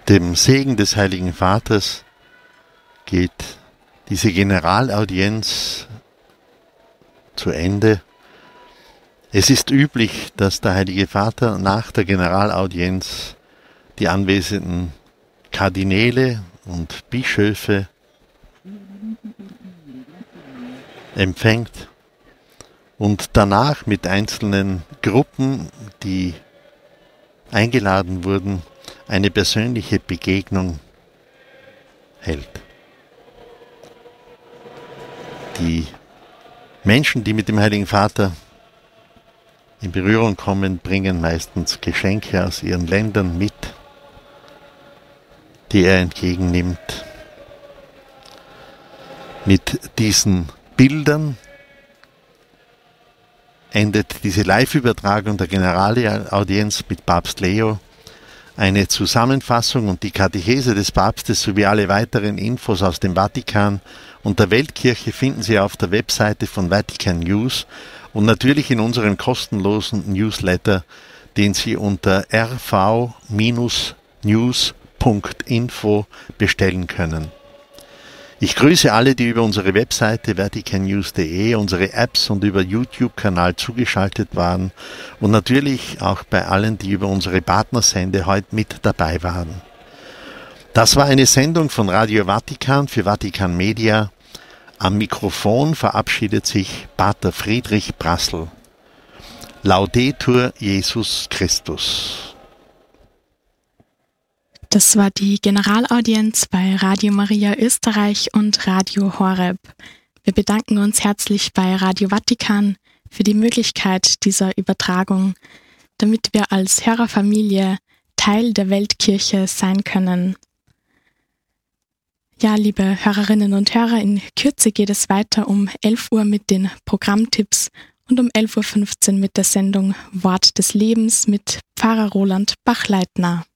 dem Segen des Heiligen Vaters geht diese Generalaudienz zu Ende. Es ist üblich, dass der Heilige Vater nach der Generalaudienz die anwesenden Kardinäle und Bischöfe empfängt und danach mit einzelnen Gruppen, die eingeladen wurden, eine persönliche Begegnung hält. Die Menschen, die mit dem Heiligen Vater in Berührung kommen, bringen meistens Geschenke aus ihren Ländern mit, die er entgegennimmt. Mit diesen Bildern endet diese Live-Übertragung der Generalaudienz mit Papst Leo. Eine Zusammenfassung und die Katechese des Papstes sowie alle weiteren Infos aus dem Vatikan und der Weltkirche finden Sie auf der Webseite von Vatican News und natürlich in unserem kostenlosen Newsletter, den Sie unter rv-news.info bestellen können. Ich grüße alle, die über unsere Webseite vaticannews.de, unsere Apps und über YouTube-Kanal zugeschaltet waren und natürlich auch bei allen, die über unsere Partnersende heute mit dabei waren. Das war eine Sendung von Radio Vatikan für Vatikan Media. Am Mikrofon verabschiedet sich Pater Friedrich Brassel. Laudetur Jesus Christus. Das war die Generalaudienz bei Radio Maria Österreich und Radio Horeb. Wir bedanken uns herzlich bei Radio Vatikan für die Möglichkeit dieser Übertragung, damit wir als Hörerfamilie Teil der Weltkirche sein können. Ja, liebe Hörerinnen und Hörer, in Kürze geht es weiter um 11 Uhr mit den Programmtipps und um 11.15 Uhr mit der Sendung Wort des Lebens mit Pfarrer Roland Bachleitner.